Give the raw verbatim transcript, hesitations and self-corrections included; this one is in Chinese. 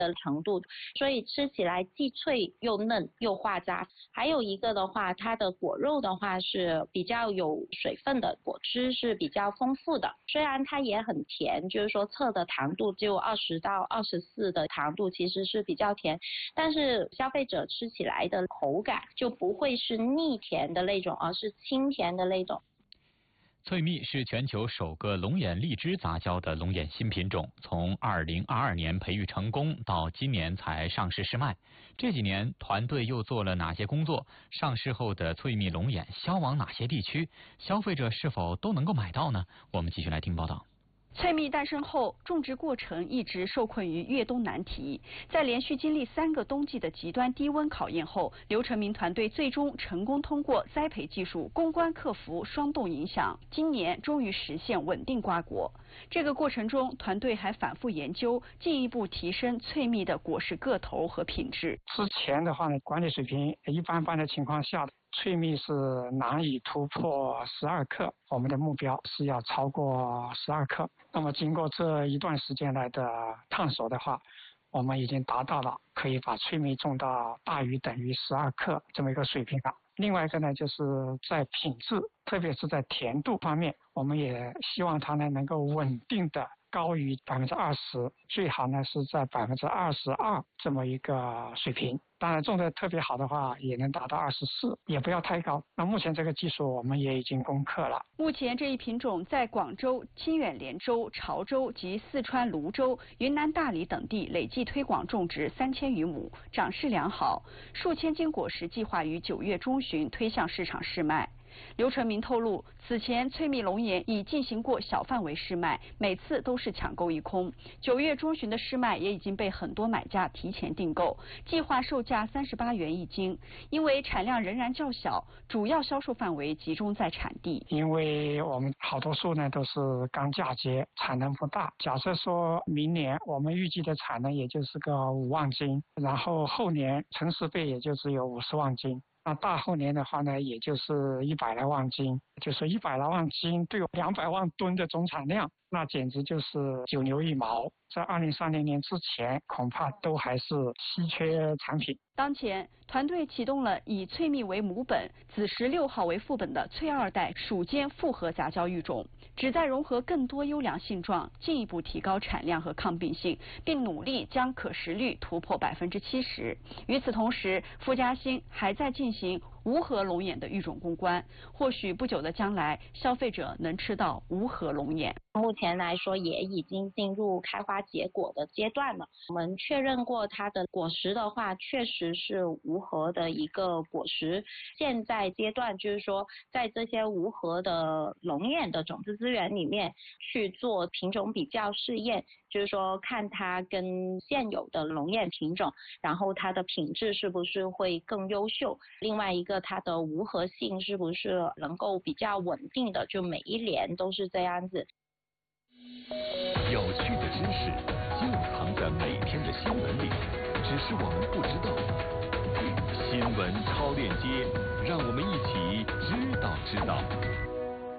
的程度，所以吃起来既脆又嫩又化渣。还有一个的话，它的果肉的话是比较有水分的，果汁是比较丰富的。虽然它也很甜，就是说测的糖度就二十到二十四的糖度，其实是比较甜，但是消费者吃起来的口感就不会是腻甜的那种，而是清甜的那种。 翠蜜是全球首个龙眼荔枝杂交的龙眼新品种，从二零二二年培育成功，到今年才上市试卖。这几年团队又做了哪些工作？上市后的翠蜜龙眼销往哪些地区？消费者是否都能够买到呢？我们继续来听报道。 翠蜜诞生后，种植过程一直受困于越冬难题。在连续经历三个冬季的极端低温考验后，刘成明团队最终成功通过栽培技术攻关克服霜冻影响，今年终于实现稳定瓜果。这个过程中，团队还反复研究，进一步提升翠蜜的果实个头和品质。 之前的话呢，管理水平一般般的情况下，翠蜜是难以突破十二克，我们的目标是要超过十二克。那么经过这一段时间来的探索的话，我们已经达到了可以把翠蜜种到大于等于十二克这么一个水平了。另外一个呢，就是在品质，特别是在甜度方面，我们也希望它呢能够稳定的高于百分之二十，最好呢是在百分之二十二这么一个水平。当然种的特别好的话，也能达到二十四，也不要太高。那目前这个技术我们也已经攻克了。 目前这一品种在广州、清远连州、潮州及四川泸州、云南大理等地累计推广种植三千余亩，长势良好。数千斤果实计划于九月中旬推向市场试卖。刘成明透露，此前翠蜜龙眼已进行过小范围试卖，每次都是抢购一空。九月中旬的试卖也已经被很多买家提前订购，计划售价三十八元一斤。因为产量仍然较小，主要销售范围集中在产地。 因为我们好多树呢都是刚嫁接，产能不大。假设说明年我们预计的产能也就是个五万斤，然后后年成十倍也就只有五十万斤。那大后年的话呢，也就是一百来万斤，就是一百来万斤对两百万吨的总产量，那简直就是九牛一毛。在二零三零年之前，恐怕都还是稀缺产品。 当前，团队启动了以翠蜜为母本、子实六号为副本的翠二代属间复合杂交育种，旨在融合更多优良性状，进一步提高产量和抗病性，并努力将可食率突破百分之七十。与此同时，傅家兴还在进行无核龙眼的育种攻关，或许不久的将来，消费者能吃到无核龙眼。 目前来说，也已经进入开花结果的阶段了。我们确认过它的果实的话，确实是无核的一个果实。现在阶段就是说，在这些无核的龙眼的种子资源里面去做品种比较试验，就是说看它跟现有的龙眼品种，然后它的品质是不是会更优秀。另外一个，它的无核性是不是能够比较稳定的，就每一年都是这样子。 有趣的知识就藏在每天的新闻里，只是我们不知道。新闻超链接，让我们一起知道知道。